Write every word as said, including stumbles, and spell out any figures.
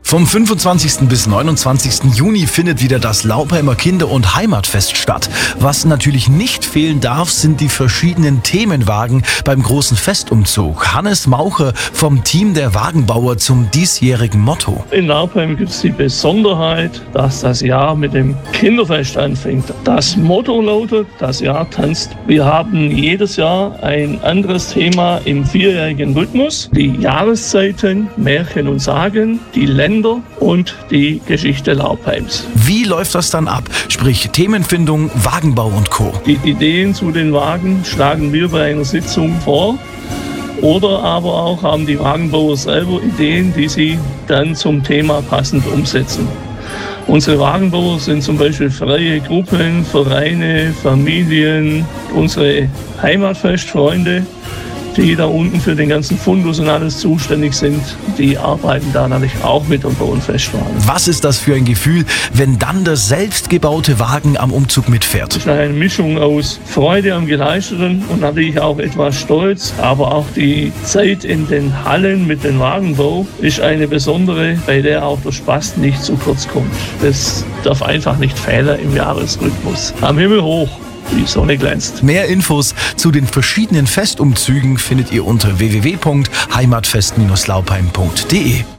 Vom fünfundzwanzigsten bis neunundzwanzigsten Juni findet wieder das Laupheimer Kinder- und Heimatfest statt. Was natürlich nicht fehlen darf, sind die verschiedenen Themenwagen beim großen Festumzug. Hannes Maucher vom Team der Wagenbauer zum diesjährigen Motto. In Laupheim gibt es die Besonderheit, dass das Jahr mit dem Kinderfest anfängt. Das Motto lautet, das Jahr tanzt. Wir haben jedes Jahr ein anderes Thema im vierjährigen Rhythmus. Die Jahreszeiten, Märchen und Sagen, die Länder und die Geschichte Laupheims. Wie läuft das dann ab? Sprich Themenfindung, Wagenbau und Co. Die Ideen zu den Wagen schlagen wir bei einer Sitzung vor. Oder aber auch haben die Wagenbauer selber Ideen, die sie dann zum Thema passend umsetzen. Unsere Wagenbauer sind zum Beispiel freie Gruppen, Vereine, Familien, unsere Heimatfestfreunde, die da unten für den ganzen Fundus und alles zuständig sind, die arbeiten da natürlich auch mit und bauen Festwagen. Was ist das für ein Gefühl, wenn dann der selbstgebaute Wagen am Umzug mitfährt? Es ist eine Mischung aus Freude am Geleisteten und natürlich auch etwas Stolz, aber auch die Zeit in den Hallen mit dem Wagenbau ist eine besondere, bei der auch der Spaß nicht zu kurz kommt. Das darf einfach nicht fehlen im Jahresrhythmus. Am Himmel hoch. Die Sonne glänzt. Mehr Infos zu den verschiedenen Festumzügen findet ihr unter w w w punkt heimatfest Laupheim punkt de.